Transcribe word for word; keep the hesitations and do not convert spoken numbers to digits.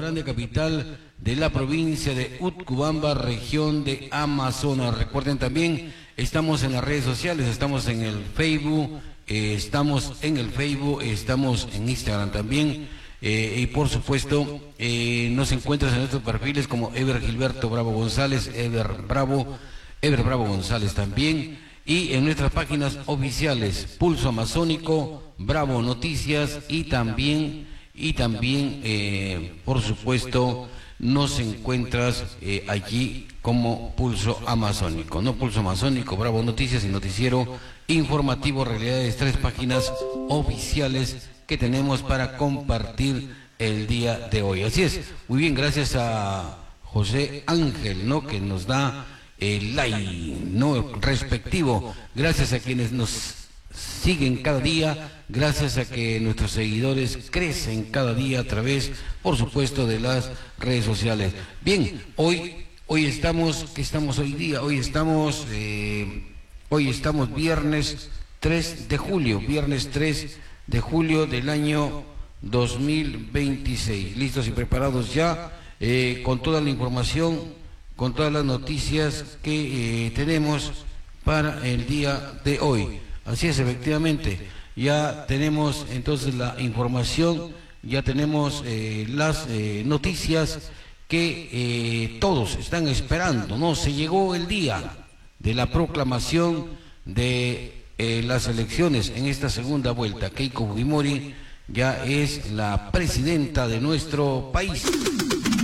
Grande, capital de la provincia de Utcubamba, región de Amazonas. Recuerden también, estamos en las redes sociales, estamos en el Facebook, eh, estamos en el Facebook, estamos en Instagram también, eh, y por supuesto eh, nos encuentras en nuestros perfiles como Ever Gilberto Bravo González, Ever Bravo, Ever Bravo González también, y en nuestras páginas oficiales, Pulso Amazónico, Bravo Noticias, y también, y también eh, por supuesto, nos encuentras eh, allí como Pulso Amazónico, no Pulso Amazónico, Bravo Noticias y Noticiero Informativo Realidades, tres páginas oficiales que tenemos para compartir el día de hoy. Así es, muy bien, gracias a José Ángel, ¿no?, que nos da el like, ¿no?, respectivo, gracias a quienes nos siguen cada día, gracias a que nuestros seguidores crecen cada día a través, por supuesto, de las redes sociales. Bien, hoy hoy estamos, ¿qué estamos hoy día? Hoy estamos, eh, hoy estamos viernes tres de julio, viernes tres de julio del año dos mil veintiséis. Listos y preparados ya, eh, con toda la información, con todas las noticias que eh, tenemos para el día de hoy. Así es, efectivamente, ya tenemos entonces la información, ya tenemos eh, las eh, noticias que eh, todos están esperando, ¿no? Se llegó el día de la proclamación de eh, las elecciones en esta segunda vuelta. Keiko Fujimori ya es la presidenta de nuestro país.